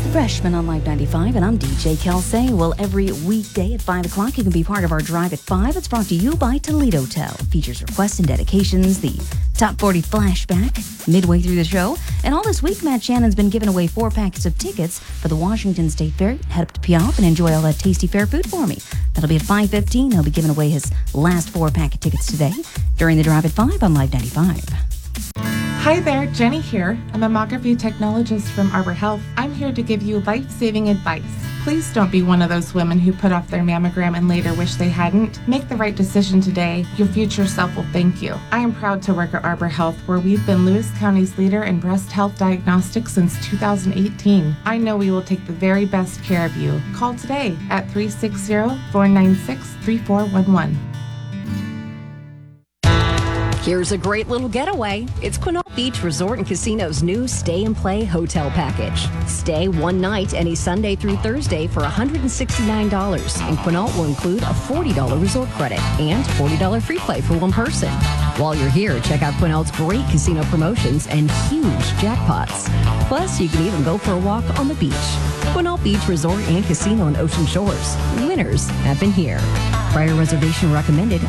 Freshman on Live 95, and I'm DJ Kelsey. Well, every weekday at 5 o'clock, you can be part of our Drive at 5. It's brought to you by Toledo Tel. Features requests and dedications, the Top 40 Flashback, midway through the show. And all this week, Matt Shannon's been giving away 4 packets of tickets for the Washington State Fair. Head up to Puyallup and enjoy all that tasty fair food for me. That'll be at 5:15. He'll be giving away his last 4 packet tickets today during the Drive at 5 on Live 95. Hi there, Jenny here, a mammography technologist from Arbor Health. I'm here to give you life-saving advice. Please don't be one of those women who put off their mammogram and later wish they hadn't. Make the right decision today. Your future self will thank you. I am proud to work at Arbor Health, where we've been Lewis County's leader in breast health diagnostics since 2018. I know we will take the very best care of you. Call today at 360-496-3411. Here's a great little getaway. It's Quinault Beach Resort and Casino's new Stay and Play hotel package. Stay one night any Sunday through Thursday for $169, and Quinault will include a $40 resort credit and $40 free play for one person. While you're here, check out Quinault's great casino promotions and huge jackpots. Plus, you can even go for a walk on the beach. Quinault Beach Resort and Casino on Ocean Shores. Winners have been here. Prior reservation recommended.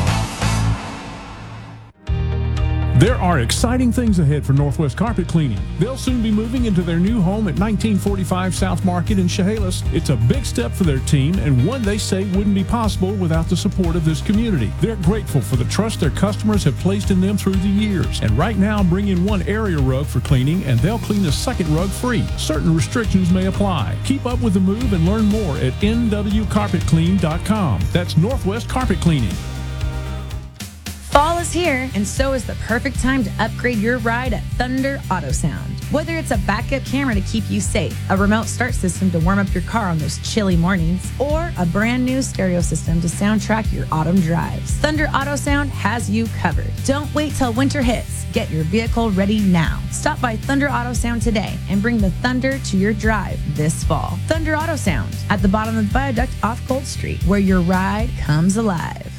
There are exciting things ahead for Northwest Carpet Cleaning. They'll soon be moving into their new home at 1945 South Market in Chehalis. It's a big step for their team and one they say wouldn't be possible without the support of this community. They're grateful for the trust their customers have placed in them through the years. And right now, bring in one area rug for cleaning and they'll clean the second rug free. Certain restrictions may apply. Keep up with the move and learn more at nwcarpetclean.com. That's Northwest Carpet Cleaning. Fall is here, and so is the perfect time to upgrade your ride at Thunder Auto Sound. Whether it's a backup camera to keep you safe, a remote start system to warm up your car on those chilly mornings, or a brand new stereo system to soundtrack your autumn drives, Thunder Auto Sound has you covered. Don't wait till winter hits. Get your vehicle ready now. Stop by Thunder Auto Sound today and bring the thunder to your drive this fall. Thunder Auto Sound at the bottom of the viaduct off Gold Street, where your ride comes alive.